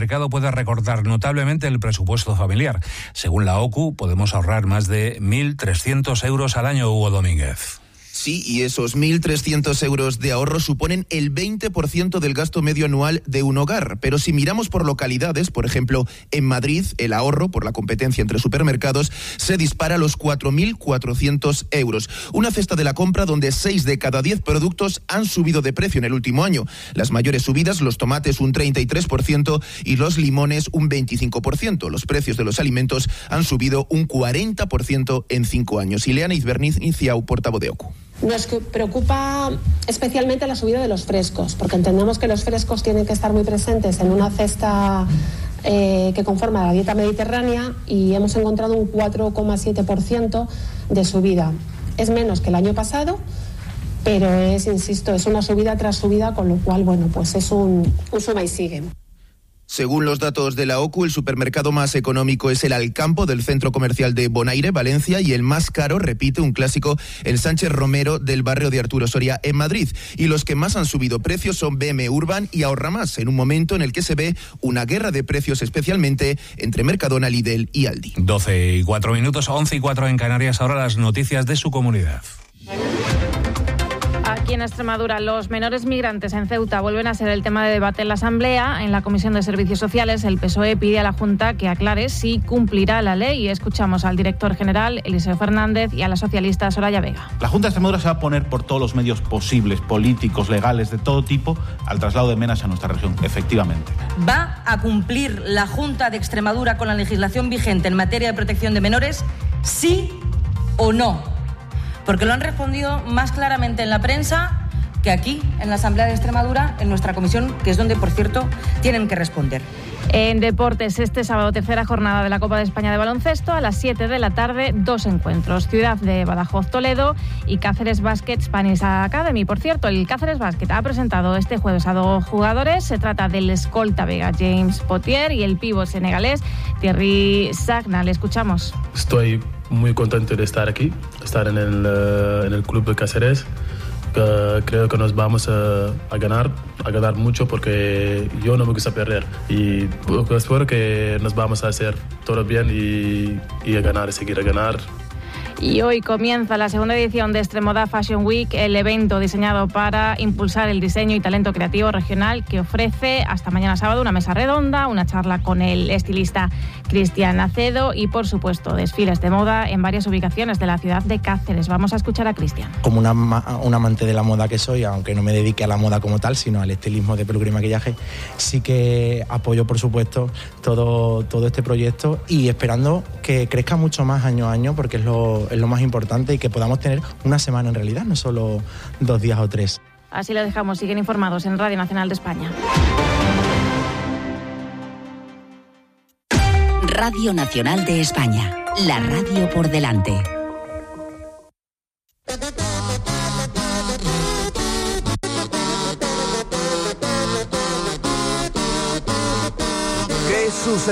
supermercado puede recortar notablemente el presupuesto familiar. Según la OCU, podemos ahorrar más de 1.300 euros al año, Hugo Domínguez. Sí, y esos 1.300 euros de ahorro suponen el 20% del gasto medio anual de un hogar. Pero si miramos por localidades, por ejemplo, en Madrid, el ahorro por la competencia entre supermercados se dispara a los 4.400 euros. Una cesta de la compra donde 6 de cada 10 productos han subido de precio en el último año. Las mayores subidas, los tomates un 33% y los limones un 25%. Los precios de los alimentos han subido un 40% en 5 años. Ileana Izberniz Inciau, portavoz de OCU. Nos preocupa especialmente la subida de los frescos, porque entendemos que los frescos tienen que estar muy presentes en una cesta que conforma la dieta mediterránea, y hemos encontrado un 4,7% de subida. Es menos que el año pasado, pero es una subida tras subida, con lo cual, pues es un suma y sigue. Según los datos de la OCU, el supermercado más económico es el Alcampo del centro comercial de Bonaire, Valencia, y el más caro, repite, un clásico, el Sánchez Romero del barrio de Arturo Soria en Madrid. Y los que más han subido precios son BM Urban y Ahorra Más, en un momento en el que se ve una guerra de precios, especialmente entre Mercadona, Lidl y Aldi. 12:04, 11:04 en Canarias. Ahora las noticias de su comunidad. Aquí en Extremadura, los menores migrantes en Ceuta vuelven a ser el tema de debate en la Asamblea. En la Comisión de Servicios Sociales, el PSOE pide a la Junta que aclare si cumplirá la ley. Escuchamos al director general, Eliseo Fernández, y a la socialista Soraya Vega. La Junta de Extremadura se va a poner por todos los medios posibles, políticos, legales, de todo tipo, al traslado de menas a nuestra región, efectivamente. ¿Va a cumplir la Junta de Extremadura con la legislación vigente en materia de protección de menores? ¿Sí o no? Porque lo han respondido más claramente en la prensa que aquí, en la Asamblea de Extremadura, en nuestra comisión, que es donde, por cierto, tienen que responder. En deportes, este sábado, tercera jornada de la Copa de España de baloncesto. A las 7 de la tarde, 2 encuentros. Ciudad de Badajoz, Toledo, y Cáceres Basket Spanish Academy. Por cierto, el Cáceres Basket ha presentado este jueves a 2 jugadores. Se trata del escolta Vega James Potier y el pívot senegalés Thierry Sagna. Le escuchamos. Estoy muy contento de estar aquí, estar en el club de Cáceres. Creo que nos vamos a ganar mucho, porque yo no me gusta perder, y espero que nos vamos a hacer todo bien y a ganar, seguir a ganar. Y hoy comienza la segunda edición de Extremoda Fashion Week, el evento diseñado para impulsar el diseño y talento creativo regional, que ofrece hasta mañana sábado una mesa redonda, una charla con el estilista Cristian Acedo y, por supuesto, desfiles de moda en varias ubicaciones de la ciudad de Cáceres. Vamos a escuchar a Cristian. Como un amante de la moda que soy, aunque no me dedique a la moda como tal, sino al estilismo de peluquería y maquillaje, sí que apoyo, por supuesto, todo este proyecto, y esperando que crezca mucho más año a año, porque es lo más importante, y que podamos tener una semana en realidad, no solo 2 días o 3. Así lo dejamos. Siguen informados en Radio Nacional de España. Radio Nacional de España, la radio por delante. ¿Qué sucede?